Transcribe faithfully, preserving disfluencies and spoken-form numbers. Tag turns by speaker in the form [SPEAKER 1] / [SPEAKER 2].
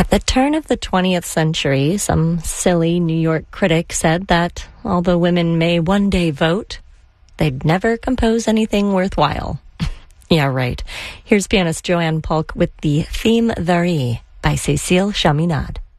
[SPEAKER 1] At the turn of the twentieth century, some silly New York critic said that although women may one day vote, they'd never compose anything worthwhile. Yeah, right. Here's pianist Joanne Polk with the Theme Varie by Cécile Chaminade.